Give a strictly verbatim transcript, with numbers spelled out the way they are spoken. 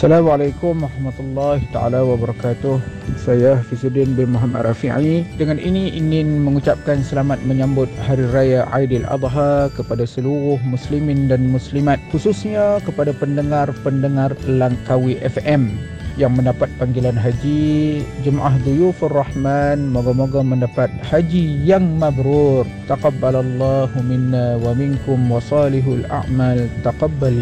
Assalamualaikum warahmatullahi taala wabarakatuh. Saya Hafizudin bin Muhammad Rafi'i. Dengan ini ingin mengucapkan selamat menyambut Hari Raya Aidiladha kepada seluruh muslimin dan muslimat, khususnya kepada pendengar-pendengar Langkawi F M yang mendapat panggilan haji. Jemaah Duyufur Rahman, moga-moga mendapat haji yang mabrur. Taqabbalallahu minna wa minkum wa salihul a'mal. Taqabbal